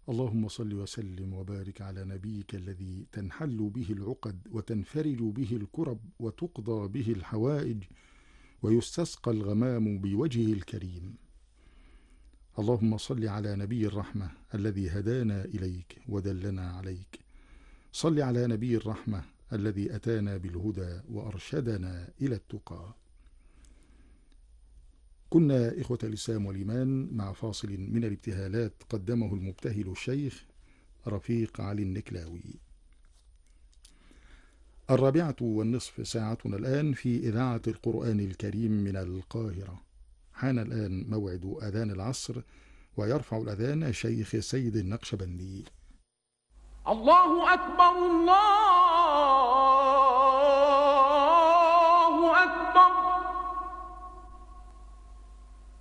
اللهم صل وسلم وبارك على نبيك الذي تنحل به العقد وتنفرج به الكرب وتقضى به الحوائج ويستسقى الغمام بوجهه الكريم. اللهم صل على نبي الرحمة الذي هدانا إليك ودلنا عليك. صل على نبي الرحمة الذي أتانا بالهدى وأرشدنا إلى التقى. كنا إخوة الإسلام والإيمان مع فاصل من الابتهالات قدمه المبتهل الشيخ رفيق علي النكلاوي. 4:30 ساعتنا الآن في إذاعة القرآن الكريم من القاهرة. حان الآن موعد أذان العصر، ويرفع الأذان شيخ سيد النقشبندي. الله أكبر الله أكبر.